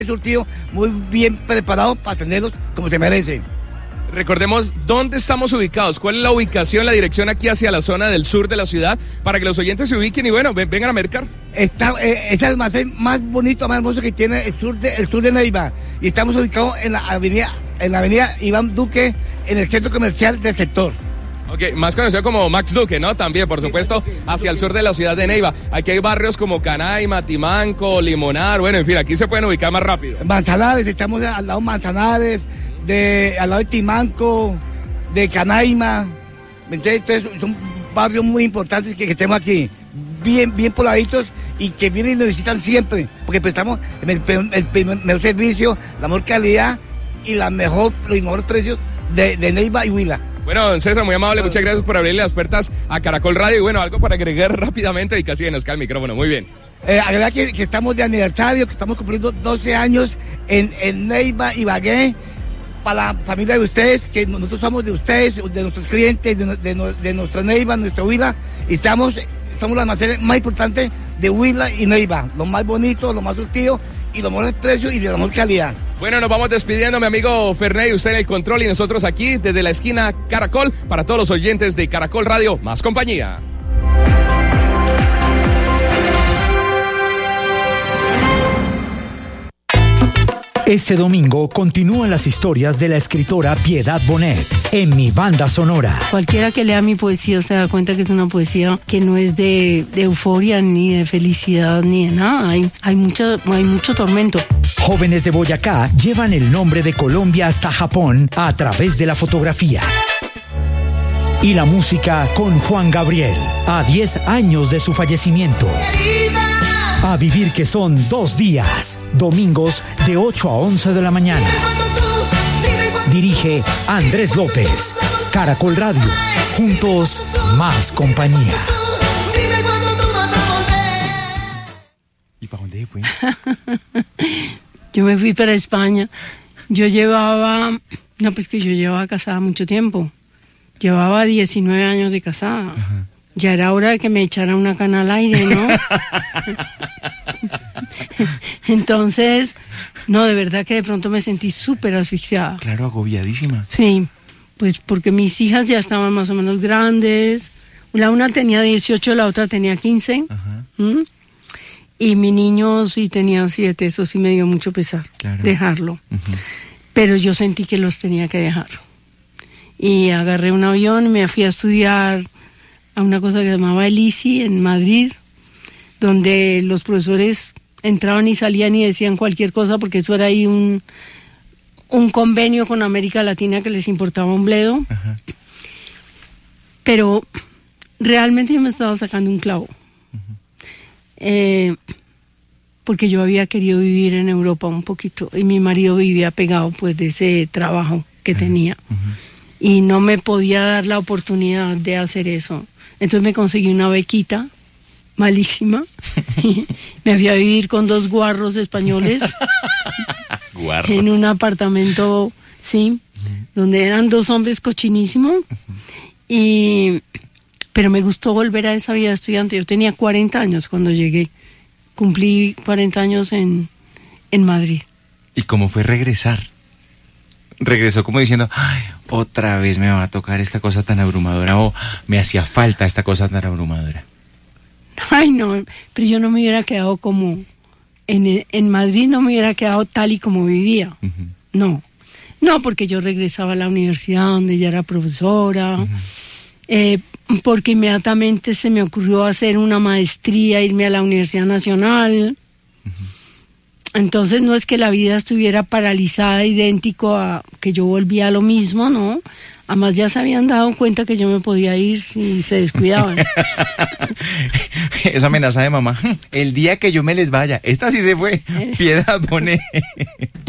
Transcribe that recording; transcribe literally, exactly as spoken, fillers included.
surtido muy bien preparado para tenerlos como se merecen. Recordemos dónde estamos ubicados, cuál es la ubicación, la dirección aquí hacia la zona del sur de la ciudad, para que los oyentes se ubiquen y bueno, ven, vengan a mercar. Está, eh, es el almacén más bonito, más hermoso que tiene el sur de, el sur de Neiva, y estamos ubicados en la avenida, en la avenida Iván Duque, en el centro comercial del sector. Ok, más conocido como Max Duque, ¿no? También, por supuesto, hacia el sur de la ciudad de Neiva. Aquí hay barrios como Canaima, Timanco, Limonar, bueno, en fin, aquí se pueden ubicar más rápido. Manzanares, estamos al lado de Manzanares, de, al lado de Timanco, de Canaima, entonces son barrios muy importantes que, que tenemos aquí, bien, bien pobladitos y que vienen y nos visitan siempre, porque prestamos el, el, el mejor servicio, la mejor calidad y la mejor, los mejores precios de, de Neiva y Huila. Bueno, don César, muy amable, muchas gracias por abrirle las puertas a Caracol Radio. Y bueno, algo para agregar rápidamente y casi nos cae el micrófono, muy bien. Eh, agregar que, que estamos de aniversario, que estamos cumpliendo doce años en, en Neiva y Ibagué, para la familia de ustedes, que nosotros somos de ustedes, de nuestros clientes, de, de, de nuestra Neiva, nuestra Huila, y estamos, somos los almacenes más importantes de Huila y Neiva, los más bonitos, los más surtidos y los mejores precios y de la mejor calidad. Bueno, nos vamos despidiendo, mi amigo Ferney, usted en el control y nosotros aquí desde la esquina Caracol, para todos los oyentes de Caracol Radio, más compañía. Este domingo continúan las historias de la escritora Piedad Bonet en Mi Banda Sonora. Cualquiera que lea mi poesía se da cuenta que es una poesía que no es de, de euforia, ni de felicidad, ni de nada. Hay, hay, mucho, hay mucho tormento. Jóvenes de Boyacá llevan el nombre de Colombia hasta Japón a través de la fotografía. Y la música con Juan Gabriel, a diez años de su fallecimiento. A vivir que son dos días, domingos de ocho a once de la mañana. Dirige Andrés López. Caracol Radio, juntos más compañía. ¿Y para dónde fue? Yo me fui para España. Yo llevaba, no, pues que yo llevaba casada mucho tiempo. Llevaba diecinueve años de casada. Ajá. Ya era hora de que me echaran una cana al aire, ¿no? Entonces, no, de verdad que de pronto me sentí súper asfixiada. Claro, agobiadísima. Sí, pues porque mis hijas ya estaban más o menos grandes. La una tenía dieciocho, la otra tenía quince. Ajá. ¿Mm? Y mi niño sí tenía siete, eso sí me dio mucho pesar, claro, dejarlo. Uh-huh. Pero yo sentí que los tenía que dejar. Y agarré un avión y me fui a estudiar a una cosa que se llamaba el I S I en Madrid, donde los profesores entraban y salían y decían cualquier cosa, porque eso era ahí un, un convenio con América Latina que les importaba un bledo. Uh-huh. Pero realmente yo me estaba sacando un clavo. Uh-huh. Eh, porque yo había querido vivir en Europa un poquito y mi marido vivía pegado pues de ese trabajo que uh-huh. tenía. Uh-huh. Y no me podía dar la oportunidad de hacer eso. Entonces me conseguí una bequita malísima. Me fui a vivir con dos guarros españoles. Guarros. En un apartamento, sí, uh-huh. donde eran dos hombres cochinísimos. Uh-huh. Y, pero me gustó volver a esa vida de estudiante. Yo tenía cuarenta años cuando llegué. Cumplí cuarenta años en, en Madrid. ¿Y cómo fue regresar? Regresó como diciendo, ay, otra vez me va a tocar esta cosa tan abrumadora, o me hacía falta esta cosa tan abrumadora. Ay, no, pero yo no me hubiera quedado como, en, en Madrid no me hubiera quedado tal y como vivía. Uh-huh. No, no, porque yo regresaba a la universidad donde ya era profesora, uh-huh. eh, porque inmediatamente se me ocurrió hacer una maestría, irme a la Universidad Nacional. Uh-huh. Entonces no es que la vida estuviera paralizada, idéntico a que yo volvía a lo mismo, ¿no? Además ya se habían dado cuenta que yo me podía ir si se descuidaban. Esa amenaza de mamá, el día que yo me les vaya, esta sí se fue, Piedad Bonet.